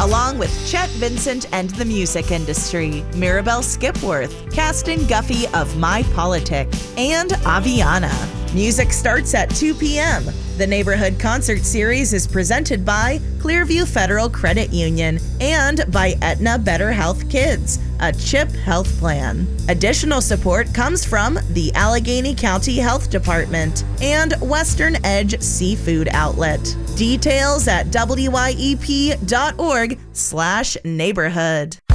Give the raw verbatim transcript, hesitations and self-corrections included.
along with Chet Vincent and the music industry, Mirabelle Skipworth, Caston Guffey of My Politic, and Aviana. Music starts at two p.m. The Neighborhood Concert Series is presented by Clearview Federal Credit Union and by Aetna Better Health Kids, a CHIP health plan. Additional support comes from the Allegheny County Health Department and Western Edge Seafood Outlet. Details at W Y E P dot org slash neighborhood.